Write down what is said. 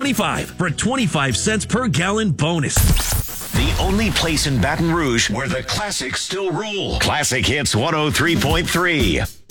25 for a 25 cents per gallon bonus. The only place in Baton Rouge where the classics still rule. Classic Hits 103.3.